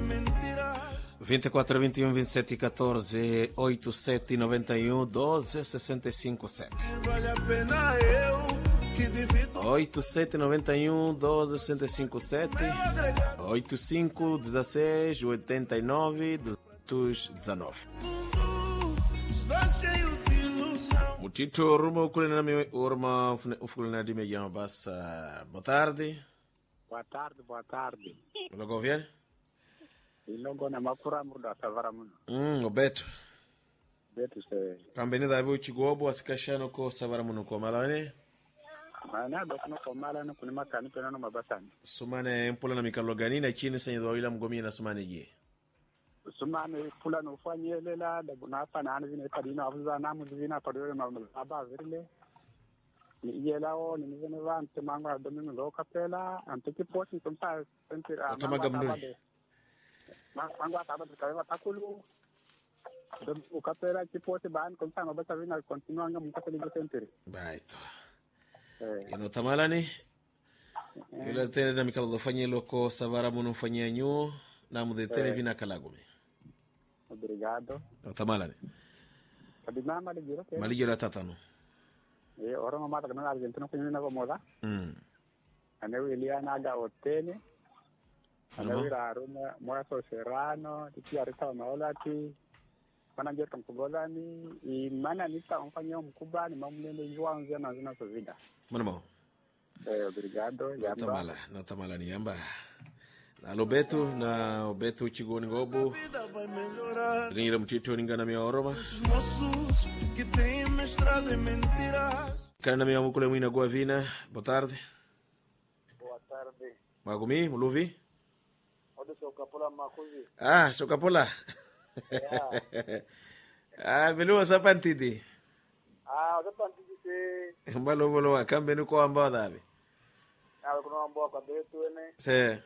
24, 21, 27, 14, 87, 91, 12, 65, 7. 87, 91, 12, 65, 7. 85, 16, 89, 219. Mutito Ruma Ukulina Urma Ukulina di Mediamo Bassa. Boa tarde. Boa tarde, boa tarde. Logo viene? Logo na makura muda savara muno. O Beto. Beto se. Kambeni da viu chigobo asikashano ko savara muno ko malane. Mana do kuno ko malane kuni makani pena no mabasani. Sumane mpula na mikalo gani na chini senye wawila mgomi na sumane je. Sumane pula no fanyelela da buna pana ana vina padina afuza na muzina padore na aba virile. Ni yelao ni vene vante manga domino lo kapela antiki posi kumpa sentira. Atamaga mduni. Mangwa akaba tukawa takulu ukapera kipote ban kumpa ngabasa vina continua nga mkapeli sentiri. Baito. Ino tamalani. Ila tene na mikalo fanye loko savara muno fanye nyu na mudetene vina kalagume. Obrigado. Tamalani. Kabina maligiro ke. Maligiro tatano. Orang mama tak kenal Argentina punya nama mola. Ane Williana aga otene. Ane wiraruna moya so serrano, tiki arita maola ti. Mana jer kampugolani, I mana nita umfanya mkubani mamulele jua nzia na zina so vida. Mana mo? Obrigado, yamba. Na tamala ni yamba. Na Lobeto na Obeto chigoni gobo. Ringira mtito ningana mi oroma. Que tem mestrado em mentiras. Kana mi amukule mwina Guavina. Boa tarde. Boa tarde. Magumi, muluvi? Ode sokapola makuzi. Sokapola. Belua sa pantidi. Ode pantidi se. Mbalo bolo akambe nuko ambao dabe. Kuna ambao kwa betu ene. Se.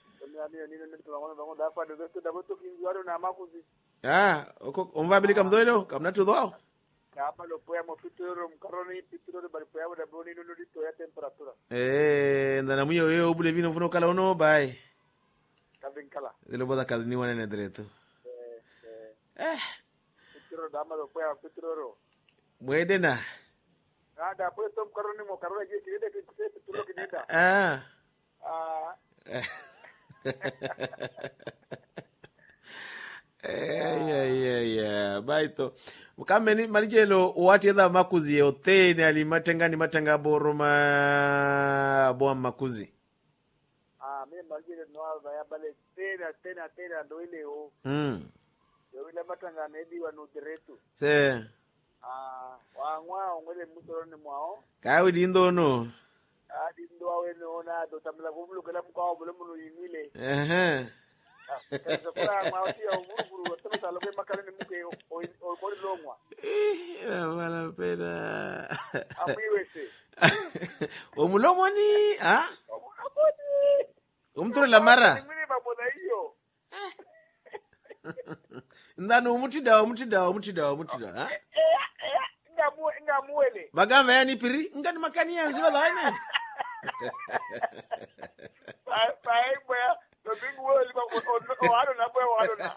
Umvabilika mdoilo kamna tudho hapa lo poya mo pitoro mkaroni pitoro bali poya da boni no dito ya temperatura ndana muyo yo bule vino funo kala ono bai kavinkala dilo boda kadni wana ne direto pitoro da ma lo poya pitoro muedena da poya tom karoni mo karoni je kide ke pitoro kidenda Baito mukameni malijelo wati da makuzi otene ali matanga boroma boa makuzi me malijelo no ya bale tena ndo ile o yo ile matanga nedi wa no direto se wangwa ongele musoroni mwao kawe dindo no dindo awe no na do tamla kumlu kala mkwao bule munu yimile kwa mauti ya uguru tena lobe makaleni muke o ko longwa wala pena apiwese omulomoni umtore la mara mimi babona hiyo ndano umutida ngamuele bagamba yani piri ngani makani yanzi badane pai boya no bingu weli ba o na boya na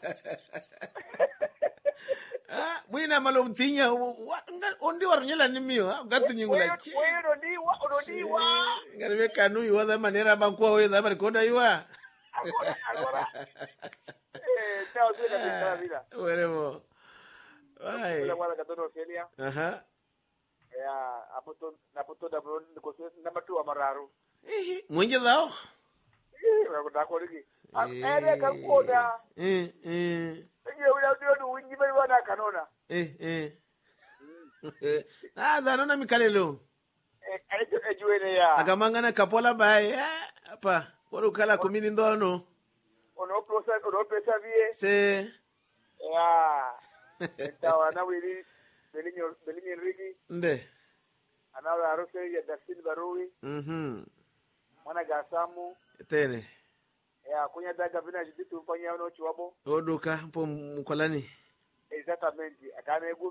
mwina malo mtinya ondi warnyela nimio gatunyingula chi wero ndi wa ngani mekanu iwa da manera bankwa we da barikoda iwa agora chao tena vida weremo ai la wala katono Celia apoto da bron ko na matu amararu mwenje dao da ko ligi ere kan koda ndio wingi bali wana kanona nona mikalelo ejuene ya akamangana kapola bae apa wala kala kumini ndono ono pesa vie se tawa na wili belinyo rigi nde anawa arose ya dasin barui mwana gasamu tene kunya daga vina jitu fanya no chiwabo oduka mpo mkolani exatamente akana ego